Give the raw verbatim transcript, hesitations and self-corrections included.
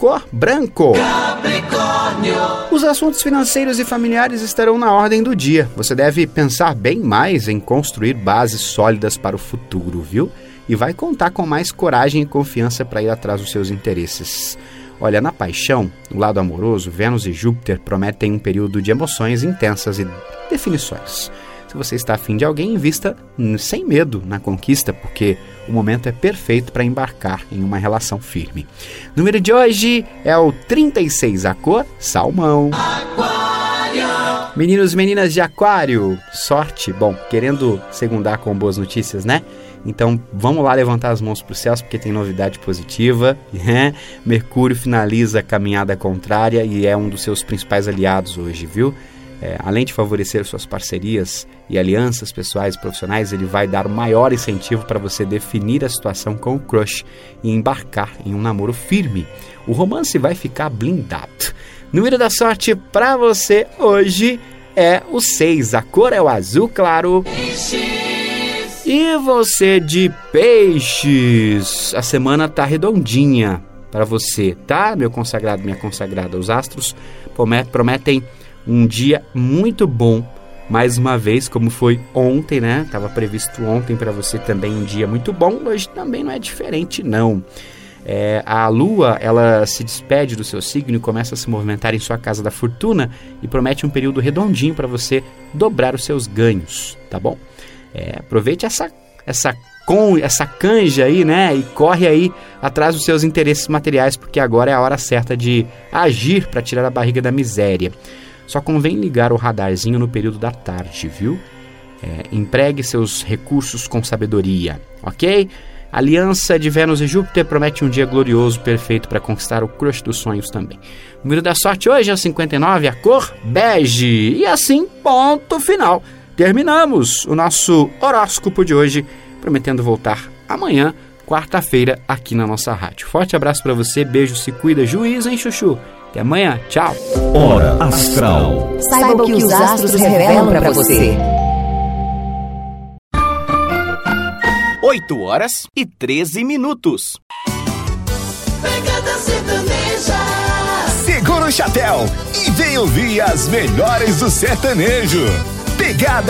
cor branco. Capricórnio. Os assuntos financeiros e familiares estarão na ordem do dia. Você deve pensar bem mais em construir bases sólidas para o futuro, viu? E vai contar com mais coragem e confiança para ir atrás dos seus interesses. Olha, na paixão, no lado amoroso, Vênus e Júpiter prometem um período de emoções intensas e definições. Se você está afim de alguém, invista sem medo na conquista, porque o momento é perfeito para embarcar em uma relação firme. O número de hoje é o trinta e seis, a cor salmão. Aquário. Meninos e meninas de Aquário, sorte. Bom, querendo segundar com boas notícias, né? Então vamos lá levantar as mãos para os céus, porque tem novidade positiva, né? Mercúrio finaliza a caminhada contrária e é um dos seus principais aliados hoje, viu? É, além de favorecer suas parcerias e alianças pessoais e profissionais, ele vai dar maior incentivo para você definir a situação com o crush e embarcar em um namoro firme. O romance vai ficar blindado. Número da sorte para você hoje é o seis, a cor é o azul claro. Peixes. E você de peixes, a semana tá redondinha para você, tá? Meu consagrado, minha consagrada, os astros prometem um dia muito bom, mais uma vez, como foi ontem, né? Estava previsto ontem para você também um dia muito bom, hoje também não é diferente, não. É, a Lua, ela se despede do seu signo e começa a se movimentar em sua casa da fortuna e promete um período redondinho para você dobrar os seus ganhos, tá bom? É, aproveite essa, essa, com, essa canja aí, né? E corre aí atrás dos seus interesses materiais, porque agora é a hora certa de agir para tirar a barriga da miséria. Só convém ligar o radarzinho no período da tarde, viu? É, empregue seus recursos com sabedoria, ok? A aliança de Vênus e Júpiter promete um dia glorioso, perfeito para conquistar o crush dos sonhos também. O número da sorte hoje é o cinquenta e nove, a cor bege. E assim, ponto final. Terminamos o nosso horóscopo de hoje, prometendo voltar amanhã, quarta-feira, aqui na nossa rádio. Forte abraço para você, beijo, se cuida, juízo, hein, chuchu? Até amanhã, tchau. Hora Astral. Saiba o que os astros revelam para você. oito horas e treze minutos. Pegada sertaneja. Segura o chapéu e vem ouvir as melhores do sertanejo. Pegada